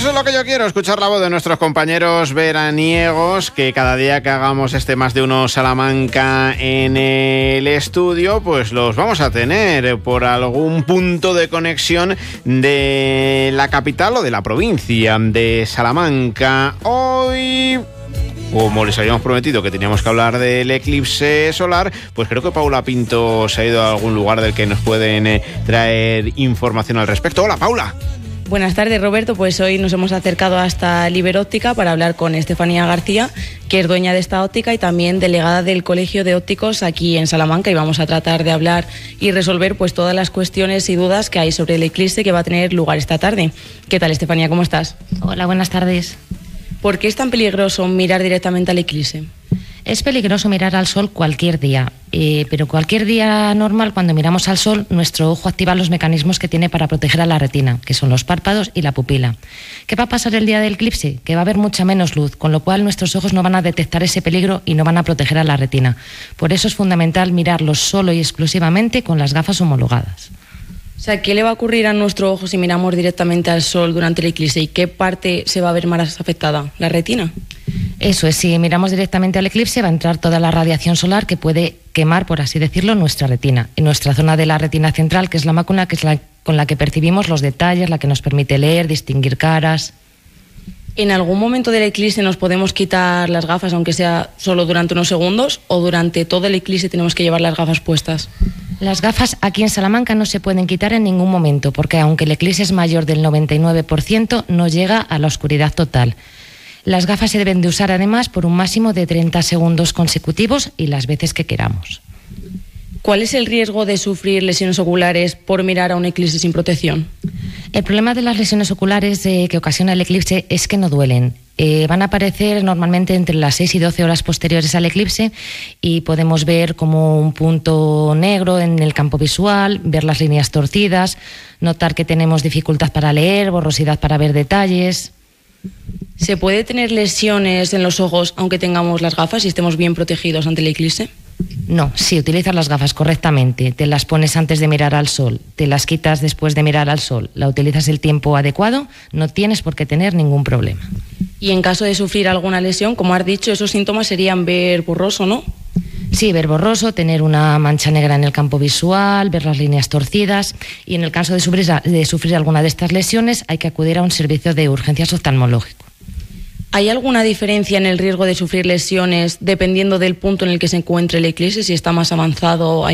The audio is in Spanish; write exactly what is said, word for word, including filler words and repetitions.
Eso es lo que yo quiero, escuchar la voz de nuestros compañeros veraniegos, que cada día que hagamos este Más de Uno Salamanca en el estudio, pues los vamos a tener por algún punto de conexión de la capital o de la provincia de Salamanca. Hoy, como les habíamos prometido que teníamos que hablar del eclipse solar, pues creo que Paula Pinto se ha ido a algún lugar del que nos pueden eh, traer información al respecto. Hola, Paula. Buenas tardes, Roberto. Pues hoy nos hemos acercado hasta Liberóptica para hablar con Estefanía García, que es dueña de esta óptica y también delegada del Colegio de Ópticos aquí en Salamanca, y vamos a tratar de hablar y resolver pues todas las cuestiones y dudas que hay sobre el eclipse que va a tener lugar esta tarde. ¿Qué tal, Estefanía? ¿Cómo estás? Hola, buenas tardes. ¿Por qué es tan peligroso mirar directamente al eclipse? Es peligroso mirar al sol cualquier día, eh, pero cualquier día normal, cuando miramos al sol, nuestro ojo activa los mecanismos que tiene para proteger a la retina, que son los párpados y la pupila. ¿Qué va a pasar el día del eclipse? Que va a haber mucha menos luz, con lo cual nuestros ojos no van a detectar ese peligro y no van a proteger a la retina. Por eso es fundamental mirarlos solo y exclusivamente con las gafas homologadas. O sea, ¿qué le va a ocurrir a nuestro ojo si miramos directamente al sol durante el eclipse? ¿Y qué parte se va a ver más afectada? ¿La retina? Eso es, si miramos directamente al eclipse va a entrar toda la radiación solar que puede quemar, por así decirlo, nuestra retina. En nuestra zona de la retina central, que es la mácula, que es la con la que percibimos los detalles, la que nos permite leer, distinguir caras. ¿En algún momento del eclipse nos podemos quitar las gafas, aunque sea solo durante unos segundos, o durante todo el eclipse tenemos que llevar las gafas puestas? Las gafas aquí en Salamanca no se pueden quitar en ningún momento, porque aunque el eclipse es mayor del noventa y nueve por ciento, no llega a la oscuridad total. Las gafas se deben de usar además por un máximo de treinta segundos consecutivos y las veces que queramos. ¿Cuál es el riesgo de sufrir lesiones oculares por mirar a un eclipse sin protección? El problema de las lesiones oculares eh, que ocasiona el eclipse es que no duelen. Eh, van a aparecer normalmente entre las seis y doce horas posteriores al eclipse y podemos ver como un punto negro en el campo visual, ver las líneas torcidas, notar que tenemos dificultad para leer, borrosidad para ver detalles. ¿Se puede tener lesiones en los ojos aunque tengamos las gafas y estemos bien protegidos ante el eclipse? No, si utilizas las gafas correctamente, te las pones antes de mirar al sol, te las quitas después de mirar al sol, la utilizas el tiempo adecuado, no tienes por qué tener ningún problema. Y en caso de sufrir alguna lesión, como has dicho, esos síntomas serían ver borroso, ¿no? Sí, ver borroso, tener una mancha negra en el campo visual, ver las líneas torcidas, y en el caso de sufrir, de sufrir alguna de estas lesiones hay que acudir a un servicio de urgencias oftalmológico. ¿Hay alguna diferencia en el riesgo de sufrir lesiones dependiendo del punto en el que se encuentre el eclipse? Si está más avanzado, hay